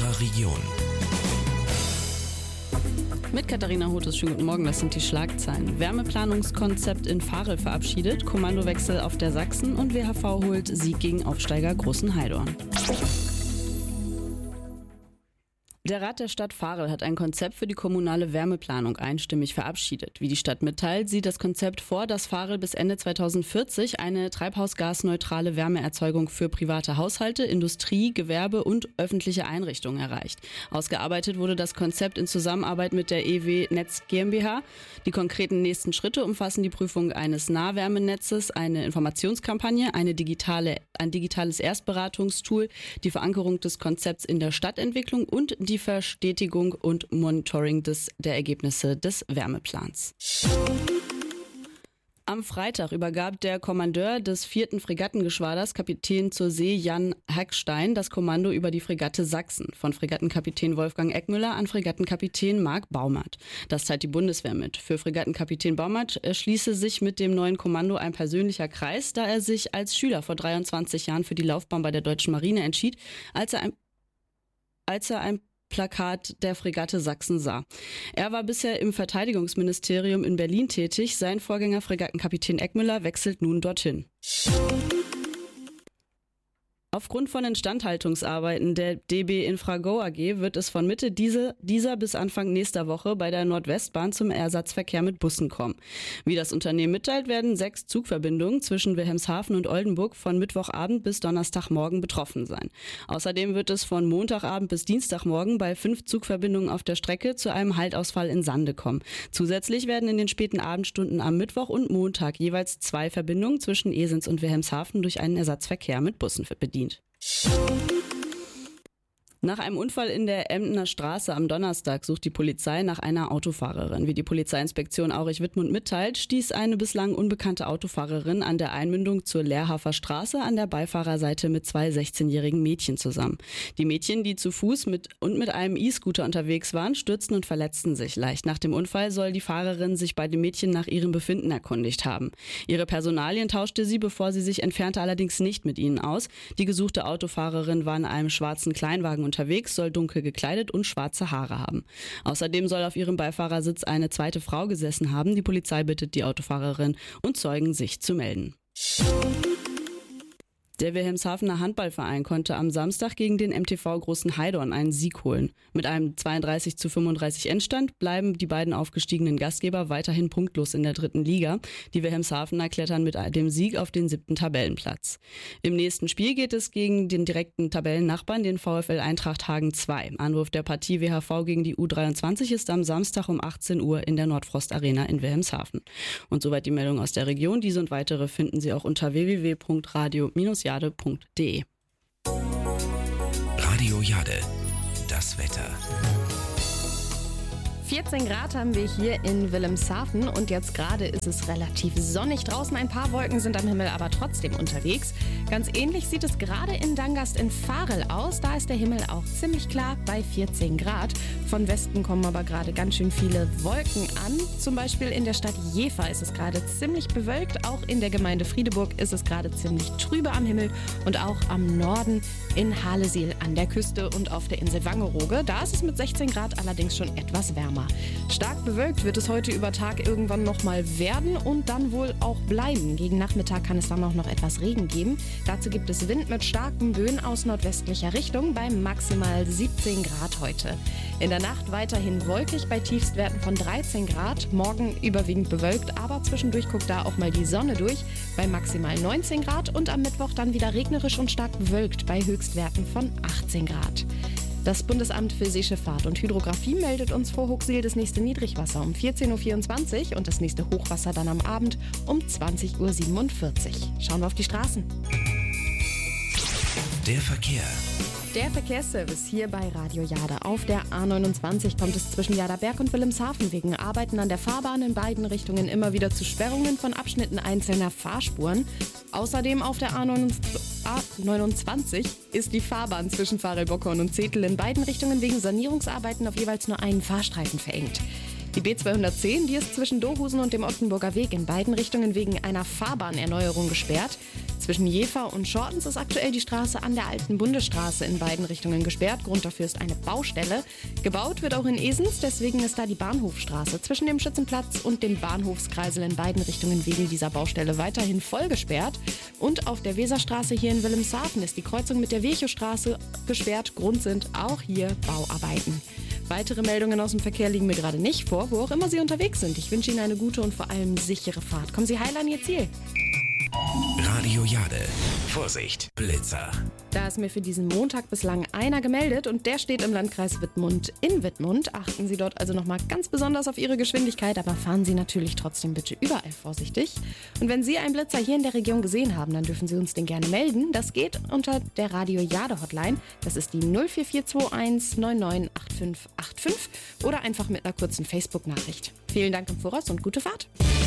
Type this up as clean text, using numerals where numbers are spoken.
unserer Region. Mit Katharina Hotes, schönen guten Morgen, das sind die Schlagzeilen. Wärmeplanungskonzept in Varel verabschiedet, Kommandowechsel auf der Sachsen und WHV holt Sieg gegen Aufsteiger Großenheidorn. Der Rat der Stadt Varel hat ein Konzept für die kommunale Wärmeplanung einstimmig verabschiedet. Wie die Stadt mitteilt, sieht das Konzept vor, dass Varel bis Ende 2040 eine treibhausgasneutrale Wärmeerzeugung für private Haushalte, Industrie, Gewerbe und öffentliche Einrichtungen erreicht. Ausgearbeitet wurde das Konzept in Zusammenarbeit mit der EW Netz GmbH. Die konkreten nächsten Schritte umfassen die Prüfung eines Nahwärmenetzes, eine Informationskampagne, ein digitales Erstberatungstool, die Verankerung des Konzepts in der Stadtentwicklung und die Verstetigung und Monitoring der Ergebnisse des Wärmeplans. Am Freitag übergab der Kommandeur des 4. Fregattengeschwaders, Kapitän zur See Jan Hackstein, das Kommando über die Fregatte Sachsen von Fregattenkapitän Wolfgang Eckmüller an Fregattenkapitän Marc Baumert. Das teilt die Bundeswehr mit. Für Fregattenkapitän Baumert schließe sich mit dem neuen Kommando ein persönlicher Kreis, da er sich als Schüler vor 23 Jahren für die Laufbahn bei der Deutschen Marine entschied, als er ein Plakat der Fregatte Sachsen sah. Er war bisher im Verteidigungsministerium in Berlin tätig. Sein Vorgänger Fregattenkapitän Eckmüller wechselt nun dorthin. Aufgrund von Instandhaltungsarbeiten der DB Infrago AG wird es von Mitte dieser bis Anfang nächster Woche bei der Nordwestbahn zum Ersatzverkehr mit Bussen kommen. Wie das Unternehmen mitteilt, werden 6 Zugverbindungen zwischen Wilhelmshaven und Oldenburg von Mittwochabend bis Donnerstagmorgen betroffen sein. Außerdem wird es von Montagabend bis Dienstagmorgen bei 5 Zugverbindungen auf der Strecke zu einem Haltausfall in Sande kommen. Zusätzlich werden in den späten Abendstunden am Mittwoch und Montag jeweils 2 Verbindungen zwischen Esens und Wilhelmshaven durch einen Ersatzverkehr mit Bussen bedient. Nach einem Unfall in der Emdener Straße am Donnerstag sucht die Polizei nach einer Autofahrerin. Wie die Polizeiinspektion Aurich-Wittmund mitteilt, stieß eine bislang unbekannte Autofahrerin an der Einmündung zur Lehrhafer Straße an der Beifahrerseite mit 2 16-jährigen Mädchen zusammen. Die Mädchen, die zu Fuß mit einem E-Scooter unterwegs waren, stürzten und verletzten sich leicht. Nach dem Unfall soll die Fahrerin sich bei den Mädchen nach ihrem Befinden erkundigt haben. Ihre Personalien tauschte sie, bevor sie sich entfernte, allerdings nicht mit ihnen aus. Die gesuchte Autofahrerin war in einem schwarzen Kleinwagen unterwegs, soll dunkel gekleidet und schwarze Haare haben. Außerdem soll auf ihrem Beifahrersitz eine zweite Frau gesessen haben. Die Polizei bittet die Autofahrerin und Zeugen, sich zu melden. Der Wilhelmshavener Handballverein konnte am Samstag gegen den MTV Großenheidorn einen Sieg holen. Mit einem 32:35 Endstand bleiben die beiden aufgestiegenen Gastgeber weiterhin punktlos in der 3. Liga. Die Wilhelmshavener klettern mit dem Sieg auf den 7. Tabellenplatz. Im nächsten Spiel geht es gegen den direkten Tabellennachbarn, den VfL Eintracht Hagen 2. Anwurf der Partie WHV gegen die U23 ist am Samstag um 18 Uhr in der Nordfrost Arena in Wilhelmshaven. Und soweit die Meldung aus der Region. Diese und weitere finden Sie auch unter www.radio-jade.de. Radio Jade, das Wetter. 14 Grad haben wir hier in Wilhelmshaven und jetzt gerade ist es relativ sonnig. Draußen ein paar Wolken sind am Himmel, aber trotzdem unterwegs. Ganz ähnlich sieht es gerade in Dangast in Varel aus. Da ist der Himmel auch ziemlich klar bei 14 Grad. Von Westen kommen aber gerade ganz schön viele Wolken an. Zum Beispiel in der Stadt Jever ist es gerade ziemlich bewölkt. Auch in der Gemeinde Friedeburg ist es gerade ziemlich trübe am Himmel. Und auch am Norden in Haleseel an der Küste und auf der Insel Wangerooge. Da ist es mit 16 Grad allerdings schon etwas wärmer. Stark bewölkt wird es heute über Tag irgendwann nochmal werden und dann wohl auch bleiben. Gegen Nachmittag kann es dann auch noch etwas Regen geben. Dazu gibt es Wind mit starken Böen aus nordwestlicher Richtung bei maximal 17 Grad heute. In der Nacht weiterhin wolkig bei Tiefstwerten von 13 Grad. Morgen überwiegend bewölkt, aber zwischendurch guckt da auch mal die Sonne durch bei maximal 19 Grad und am Mittwoch dann wieder regnerisch und stark bewölkt bei Höchstwerten von 18 Grad. Das Bundesamt für Seeschifffahrt und Hydrographie meldet uns vor Hoogseel das nächste Niedrigwasser um 14:24 Uhr und das nächste Hochwasser dann am Abend um 20:47 Uhr. Schauen wir auf die Straßen. Der Verkehr. Der Verkehrsservice hier bei Radio Jade. Auf der A29 kommt es zwischen Jaderberg und Wilhelmshaven wegen Arbeiten an der Fahrbahn in beiden Richtungen immer wieder zu Sperrungen von Abschnitten einzelner Fahrspuren. Außerdem auf der A29 ist die Fahrbahn zwischen Varel-Bockhorn und Zetel in beiden Richtungen wegen Sanierungsarbeiten auf jeweils nur einen Fahrstreifen verengt. Die B210, die ist zwischen Dohusen und dem Ottenburger Weg in beiden Richtungen wegen einer Fahrbahnerneuerung gesperrt. Zwischen Jever und Schortens ist aktuell die Straße an der alten Bundesstraße in beiden Richtungen gesperrt. Grund dafür ist eine Baustelle. Gebaut wird auch in Esens, deswegen ist da die Bahnhofstraße zwischen dem Schützenplatz und dem Bahnhofskreisel in beiden Richtungen wegen dieser Baustelle weiterhin voll gesperrt. Und auf der Weserstraße hier in Wilhelmshaven ist die Kreuzung mit der Virchow-Straße gesperrt. Grund sind auch hier Bauarbeiten. Weitere Meldungen aus dem Verkehr liegen mir gerade nicht vor, wo auch immer Sie unterwegs sind. Ich wünsche Ihnen eine gute und vor allem sichere Fahrt. Kommen Sie heil an Ihr Ziel. Radio Jade. Vorsicht, Blitzer. Da ist mir für diesen Montag bislang einer gemeldet und der steht im Landkreis Wittmund in Wittmund. Achten Sie dort also nochmal ganz besonders auf Ihre Geschwindigkeit, aber fahren Sie natürlich trotzdem bitte überall vorsichtig. Und wenn Sie einen Blitzer hier in der Region gesehen haben, dann dürfen Sie uns den gerne melden. Das geht unter der Radio Jade Hotline. Das ist die 04421 998585 oder einfach mit einer kurzen Facebook-Nachricht. Vielen Dank im Voraus und gute Fahrt.